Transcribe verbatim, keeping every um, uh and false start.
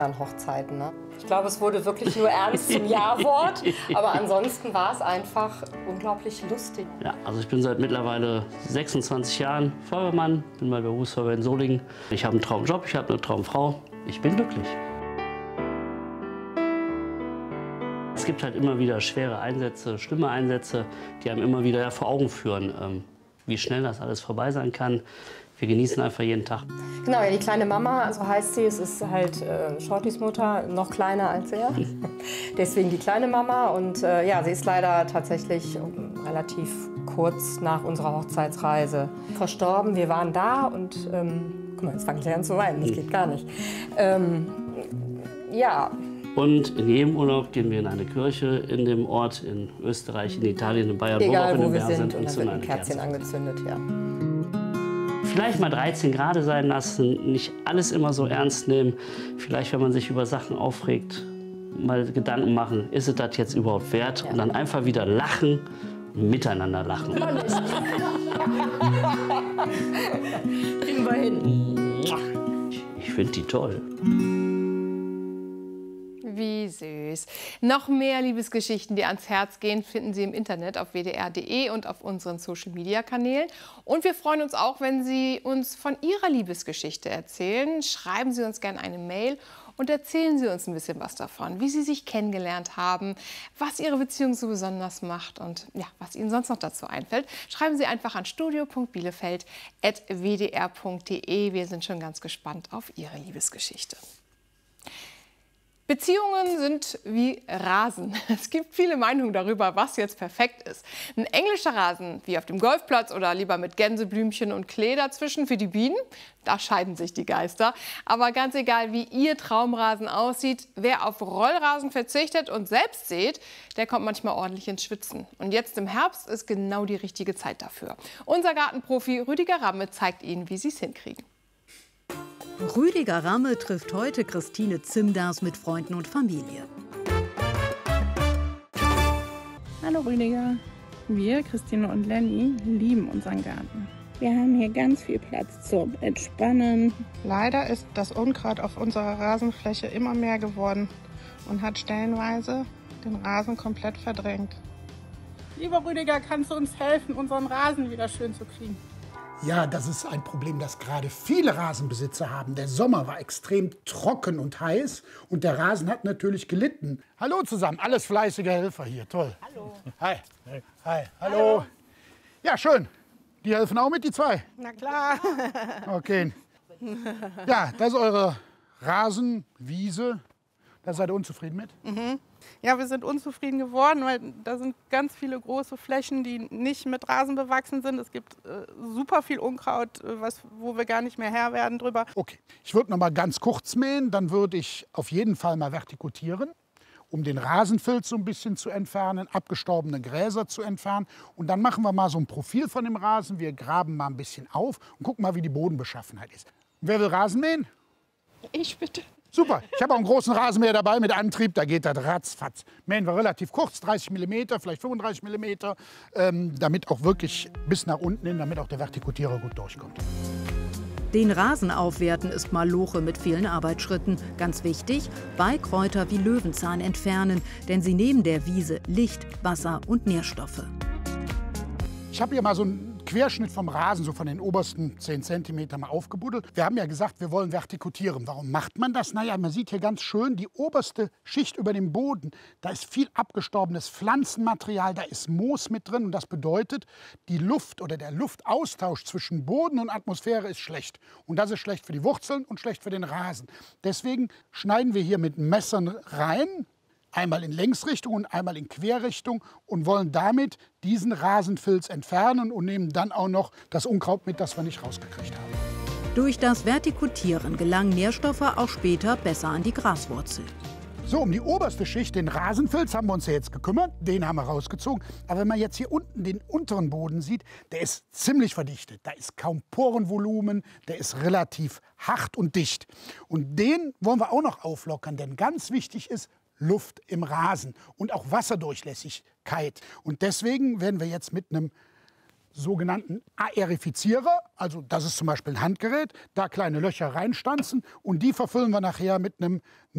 an Hochzeiten. Ne? Ich glaube, es wurde wirklich nur ernst zum Ja-Wort, aber ansonsten war es einfach unglaublich lustig. Ja, also ich bin seit mittlerweile sechsundzwanzig Jahren Feuerwehrmann, bin bei der Berufsfeuerwehr in Solingen. Ich habe einen Traumjob, ich habe eine Traumfrau, ich bin glücklich. Es gibt halt immer wieder schwere Einsätze, schlimme Einsätze, die einem immer wieder vor Augen führen, ähm, wie schnell das alles vorbei sein kann. Wir genießen einfach jeden Tag. Genau, ja, die kleine Mama, so heißt sie, es ist halt äh, Shortys Mutter, noch kleiner als er. Deswegen die kleine Mama und äh, ja, sie ist leider tatsächlich um, relativ kurz nach unserer Hochzeitsreise verstorben. Wir waren da und, ähm, guck mal, jetzt fange ich an zu weinen, das geht gar nicht. Ähm, ja. Und in jedem Urlaub gehen wir in eine Kirche in dem Ort, in Österreich, in Italien, in Bayern, egal, wo, wo wir sind, sind und dann wird ein Kerzchen angezündet, ja. Vielleicht mal dreizehn Grad sein lassen, nicht alles immer so ernst nehmen. Vielleicht, wenn man sich über Sachen aufregt, mal Gedanken machen, ist es das jetzt überhaupt wert? Ja. Und dann einfach wieder lachen und miteinander lachen. Kriegen wir hin. Ich finde die toll. Wie süß. Noch mehr Liebesgeschichten, die ans Herz gehen, finden Sie im Internet auf w d r punkt de und auf unseren Social-Media-Kanälen. Und wir freuen uns auch, wenn Sie uns von Ihrer Liebesgeschichte erzählen. Schreiben Sie uns gerne eine Mail und erzählen Sie uns ein bisschen was davon, wie Sie sich kennengelernt haben, was Ihre Beziehung so besonders macht und ja, was Ihnen sonst noch dazu einfällt. Schreiben Sie einfach an studio punkt bielefeld at w d r punkt de. Wir sind schon ganz gespannt auf Ihre Liebesgeschichte. Beziehungen sind wie Rasen. Es gibt viele Meinungen darüber, was jetzt perfekt ist. Ein englischer Rasen, wie auf dem Golfplatz oder lieber mit Gänseblümchen und Klee dazwischen für die Bienen, da scheiden sich die Geister. Aber ganz egal, wie Ihr Traumrasen aussieht, wer auf Rollrasen verzichtet und selbst sät, der kommt manchmal ordentlich ins Schwitzen. Und jetzt im Herbst ist genau die richtige Zeit dafür. Unser Gartenprofi Rüdiger Ramme zeigt Ihnen, wie Sie es hinkriegen. Rüdiger Ramme trifft heute Christine Zimdars mit Freunden und Familie. Hallo Rüdiger. Wir, Christine und Lenny, lieben unseren Garten. Wir haben hier ganz viel Platz zum Entspannen. Leider ist das Unkraut auf unserer Rasenfläche immer mehr geworden und hat stellenweise den Rasen komplett verdrängt. Lieber Rüdiger, kannst du uns helfen, unseren Rasen wieder schön zu kriegen? Ja, das ist ein Problem, das gerade viele Rasenbesitzer haben. Der Sommer war extrem trocken und heiß und der Rasen hat natürlich gelitten. Hallo zusammen, alles fleißige Helfer hier, toll. Hallo. Hi. Hi. Hi. Hallo. Hallo. Ja, schön. Die helfen auch mit, die zwei? Na klar. Okay. Ja, das ist eure Rasenwiese. Da seid ihr unzufrieden mit? Mhm. Ja, wir sind unzufrieden geworden, weil da sind ganz viele große Flächen, die nicht mit Rasen bewachsen sind. Es gibt äh, super viel Unkraut, äh, was, wo wir gar nicht mehr Herr werden drüber. Okay, ich würde noch mal ganz kurz mähen. Dann würde ich auf jeden Fall mal vertikutieren, um den Rasenfilz so ein bisschen zu entfernen, abgestorbene Gräser zu entfernen. Und dann machen wir mal so ein Profil von dem Rasen. Wir graben mal ein bisschen auf und gucken mal, wie die Bodenbeschaffenheit ist. Wer will Rasen mähen? Ich bitte. Super, ich habe auch einen großen Rasenmäher dabei mit Antrieb, da geht das ratzfatz. Mähen wir relativ kurz, dreißig Millimeter, vielleicht fünfunddreißig Millimeter, ähm, damit auch wirklich bis nach unten hin, damit auch der Vertikutierer gut durchkommt. Den Rasen aufwerten ist Maloche mit vielen Arbeitsschritten. Ganz wichtig, Beikräuter wie Löwenzahn entfernen, denn sie nehmen der Wiese Licht, Wasser und Nährstoffe. Ich habe hier mal so einen Querschnitt vom Rasen, so von den obersten zehn Zentimetern mal aufgebuddelt. Wir haben ja gesagt, wir wollen vertikutieren. Warum macht man das? Naja, man sieht hier ganz schön die oberste Schicht über dem Boden. Da ist viel abgestorbenes Pflanzenmaterial, da ist Moos mit drin. Und das bedeutet, die Luft oder der Luftaustausch zwischen Boden und Atmosphäre ist schlecht. Und das ist schlecht für die Wurzeln und schlecht für den Rasen. Deswegen schneiden wir hier mit Messern rein. Einmal in Längsrichtung und einmal in Querrichtung und wollen damit diesen Rasenfilz entfernen und nehmen dann auch noch das Unkraut mit, das wir nicht rausgekriegt haben. Durch das Vertikutieren gelangen Nährstoffe auch später besser an die Graswurzel. So, um die oberste Schicht, den Rasenfilz, haben wir uns ja jetzt gekümmert. Den haben wir rausgezogen. Aber wenn man jetzt hier unten den unteren Boden sieht, der ist ziemlich verdichtet. Da ist kaum Porenvolumen, der ist relativ hart und dicht. Und den wollen wir auch noch auflockern, denn ganz wichtig ist, Luft im Rasen und auch Wasserdurchlässigkeit. Und deswegen werden wir jetzt mit einem sogenannten Aerifizierer, also das ist zum Beispiel ein Handgerät, da kleine Löcher reinstanzen und die verfüllen wir nachher mit einem